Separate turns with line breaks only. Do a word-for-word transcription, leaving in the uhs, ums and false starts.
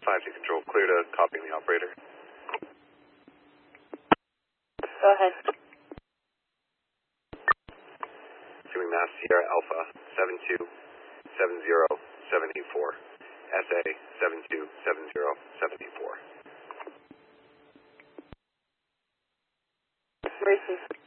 five to control, clear to copying the operator.
Go ahead.
Assuming Mass Sierra Alpha seven two seven zero seven eight four, S A seven two seven zero seven eight four.
Racing.